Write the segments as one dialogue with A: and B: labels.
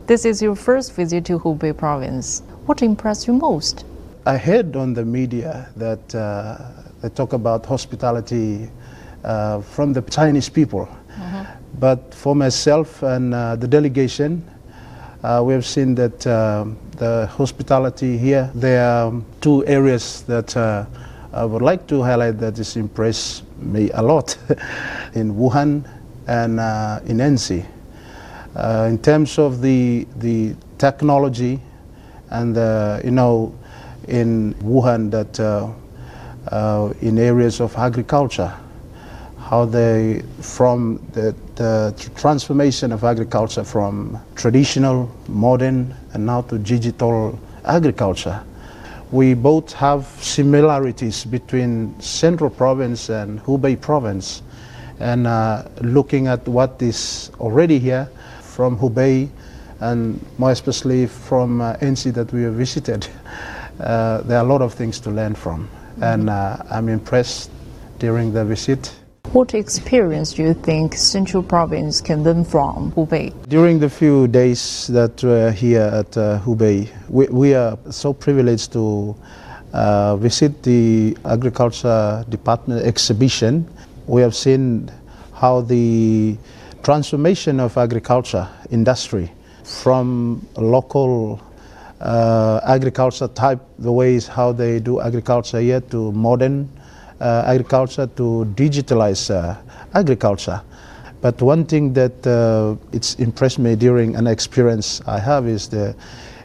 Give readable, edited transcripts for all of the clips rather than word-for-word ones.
A: This is your first visit to Hubei province. What impressed you most?
B: I heard on the media that they talk about hospitality from the Chinese people. But for myself and the delegation, we have seen that the hospitality here, there are two areas that I would like to highlight that has impressed me a lot in Wuhan and in Enzi. In terms of the technology and in Wuhan that in areas of agriculture, how they from the transformation of agriculture from traditional, modern, and now to digital agriculture. We both have similarities between Central Province and Hubei Province, and looking at what is already here from Hubei, and more especially from Enzi that we have visited, there are a lot of things to learn from, and I'm impressed during the visit.
A: What experience do you think Central Province can learn from Hubei?
B: During the few days that we're here at Hubei, we are so privileged to visit the Agriculture Department exhibition. We have seen how the transformation of agriculture industry from local agriculture type, the ways how they do agriculture here, to modern agriculture, to digitalize agriculture. But one thing that it's impressed me during an experience I have is the,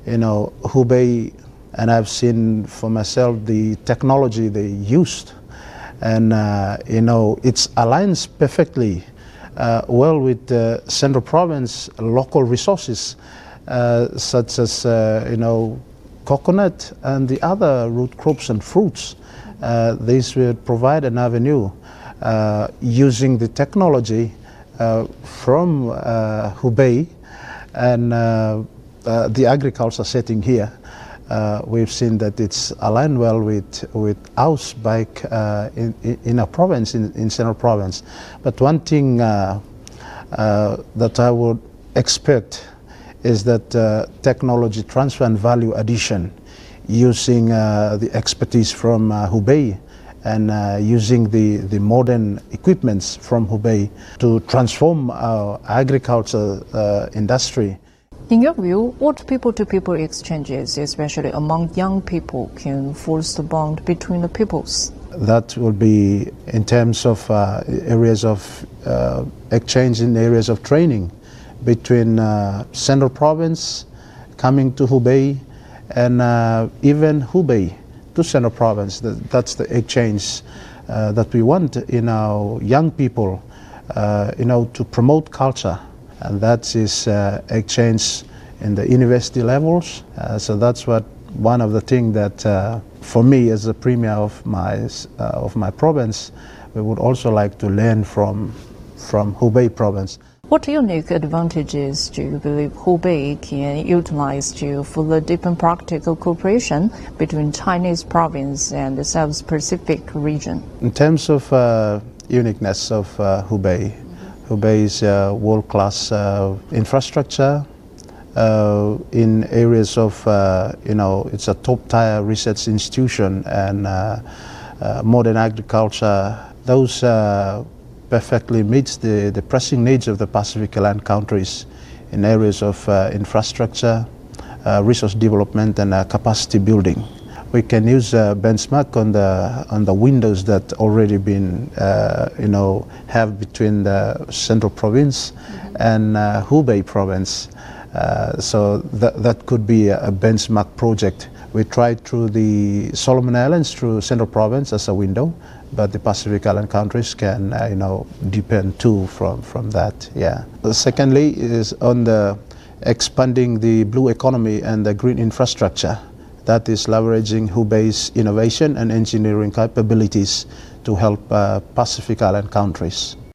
B: Hubei, and I've seen for myself the technology they used, and it aligns perfectly well with the Central Province local resources, such as coconut and the other root crops and fruits. This will provide an avenue using the technology from Hubei and the agriculture setting here. We've seen that it's aligned well with us back in our province, in Central Province. But one thing that I would expect is that technology transfer and value addition, using the expertise from Hubei and using the modern equipments from Hubei to transform our agriculture industry.
A: In your view, what people-to-people exchanges, especially among young people, can force the bond between the peoples?
B: That will be in terms of areas of exchange, in areas of training between Central Province coming to Hubei, and even Hubei to Central Province. That's the exchange that we want in our young people, to promote culture, and that is exchange in the university levels. So that's one of the things that for me as a premier of my province, we would also like to learn from Hubei Province.
A: What unique advantages do you believe Hubei can utilize to further deepen practical cooperation between Chinese province and the South Pacific region?
B: In terms of uniqueness of Hubei, Hubei's world-class infrastructure in areas of, it's a top-tier research institution and modern agriculture. Those perfectly meets the pressing needs of the Pacific Island countries in areas of infrastructure, resource development, and capacity building. We can use benchmark on the windows that already been have between the Central Province and Hubei Province. So that could be a benchmark project. We tried through the Solomon Islands, through Central Province as a window, but the Pacific Island countries can, depend too from that. Yeah. Secondly, is on the expanding the blue economy and the green infrastructure. That is leveraging Hubei's innovation and engineering capabilities to help Pacific Island countries.